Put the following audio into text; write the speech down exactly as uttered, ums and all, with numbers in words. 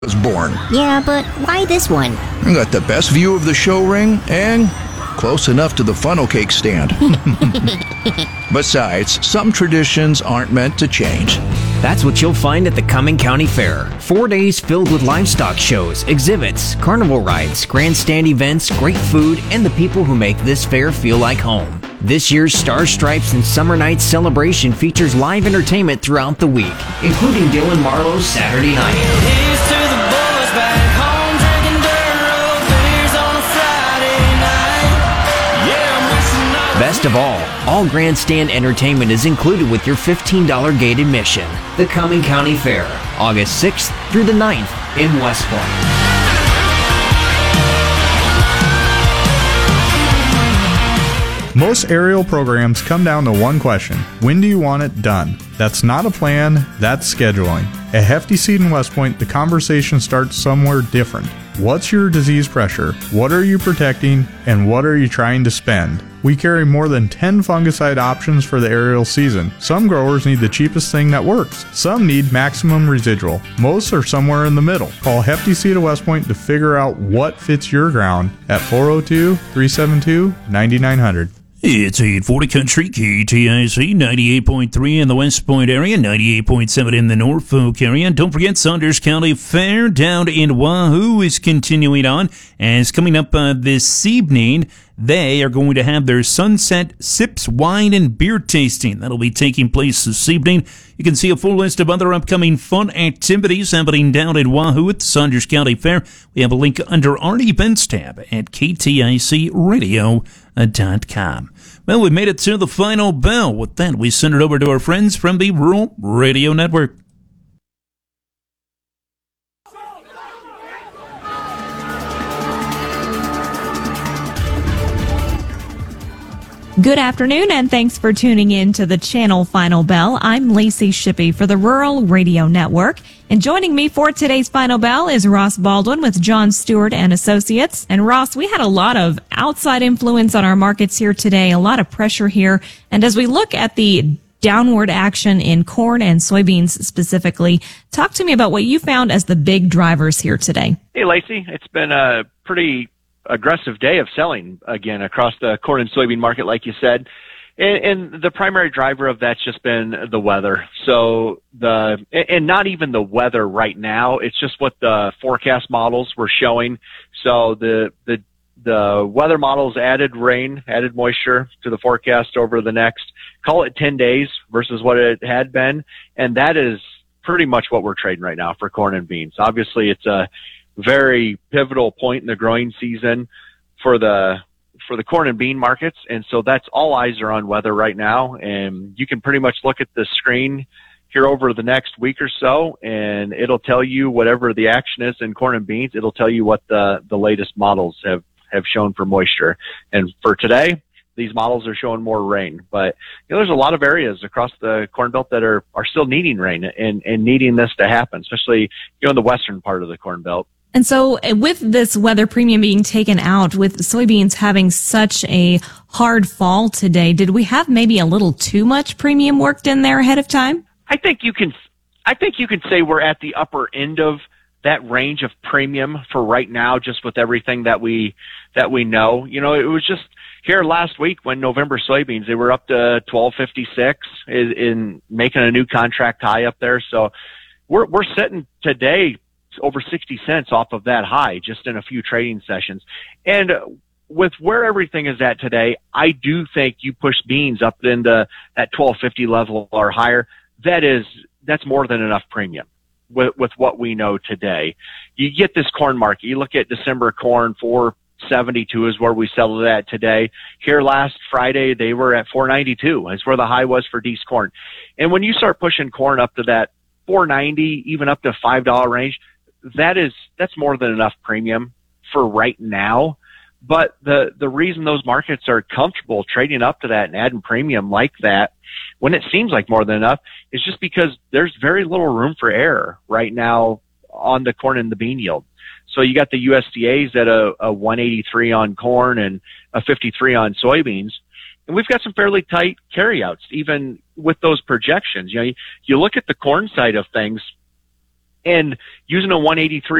was born. Yeah, but why this one? I got the best view of the show ring and close enough to the funnel cake stand. Besides, some traditions aren't meant to change. That's what you'll find at the Cumming County Fair. Four days filled with livestock shows, exhibits, carnival rides, grandstand events, great food, and the people who make this fair feel like home. This year's Star Stripes and Summer Nights celebration features live entertainment throughout the week, including Dylan Marlowe's Saturday night. Here's to the boys back home drinking dirt road beers on a Friday night. Yeah, I'm wishing I Best of all, all grandstand entertainment is included with your fifteen dollars gate admission. The Cumming County Fair, August sixth through the ninth in West Point. Most aerial programs come down to one question: when do you want it done? That's not a plan, that's scheduling. At Hefty Seed in West Point, the conversation starts somewhere different. What's your disease pressure? What are you protecting? And what are you trying to spend? We carry more than ten fungicide options for the aerial season. Some growers need the cheapest thing that works. Some need maximum residual. Most are somewhere in the middle. Call Hefty Seed of West Point to figure out what fits your ground at four oh two, three seven two, nine nine zero zero. It's eight forty Country, K T I C, ninety-eight point three in the West Point area, ninety-eight point seven in the Norfolk area. And don't forget, Saunders County Fair down in Wahoo is continuing on. And it's coming up uh, this evening. They are going to have their Sunset Sips Wine and Beer Tasting. That'll be taking place this evening. You can see a full list of other upcoming fun activities happening down in Wahoo at the Saunders County Fair. We have a link under our events tab at K T I C radio dot com. Well, we made it to the final bell. With that, we send it over to our friends from the Rural Radio Network. Good afternoon, and thanks for tuning in to the Channel Final Bell. I'm Lacey Shippey for the Rural Radio Network. And joining me for today's Final Bell is Ross Baldwin with John Stewart and Associates. And Ross, we had a lot of outside influence on our markets here today, a lot of pressure here. And as we look at the downward action in corn and soybeans specifically, talk to me about what you found as the big drivers here today. Hey, Lacey, it's been a pretty aggressive day of selling again across the corn and soybean market, like you said. And, and the primary driver of that's just been the weather. So the, and not even the weather right now. It's just what the forecast models were showing. So the, the, the weather models added rain, added moisture to the forecast over the next, call it ten days versus what it had been. And that is pretty much what we're trading right now for corn and beans. Obviously, it's a very pivotal point in the growing season for the for the corn and bean markets, and so that's all eyes are on weather right now. And you can pretty much look at the screen here over the next week or so, and it'll tell you whatever the action is in corn and beans. It'll tell you what the the latest models have have shown for moisture. And for today, these models are showing more rain, but you know, there's a lot of areas across the Corn Belt that are are still needing rain and and needing this to happen, especially you know in the western part of the Corn Belt. And so with this weather premium being taken out, with soybeans having such a hard fall today, did we have maybe a little too much premium worked in there ahead of time? I think you can, I think you can say we're at the upper end of that range of premium for right now, just with everything that we, that we know. You know, it was just here last week when November soybeans, they were up to twelve fifty-six in, in making a new contract high up there. So we're, we're sitting today over sixty cents off of that high just in a few trading sessions. And with where everything is at today, I do think you push beans up into that twelve fifty level or higher. That is, that's more than enough premium with, with what we know today. You get this corn market. You look at December corn, four seventy-two is where we settled at today. Here last Friday, they were at four ninety-two. That's where the high was for D's corn. And when you start pushing corn up to that four ninety, even up to five dollar range, that is, that's more than enough premium for right now. But the, the reason those markets are comfortable trading up to that and adding premium like that when it seems like more than enough is just because there's very little room for error right now on the corn and the bean yield. So you got the U S D A's at a, a one eighty-three on corn and a fifty-three on soybeans. And we've got some fairly tight carryouts, even with those projections. You know, you, you look at the corn side of things, And using a one eighty-three